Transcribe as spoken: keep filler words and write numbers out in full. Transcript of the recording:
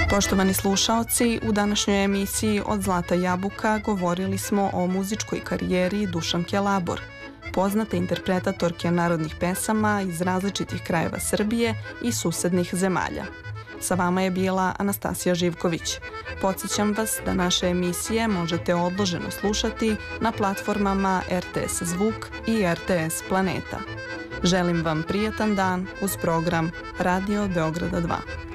Poštovani slušaoci, u današnjoj emisiji Od Zlata jabuka govorili smo o muzičkoj karijeri Dušanke Labor, poznate interpretatorke narodnih pesama iz različitih krajeva Srbije i susednih zemalja. Sa vama je bila Anastasija Živković. Podsjećam vas da naše emisije možete odloženo slušati na platformama R T S Zvuk i R T S Planeta. Želim vam prijatan dan uz program Radio Beograda dva.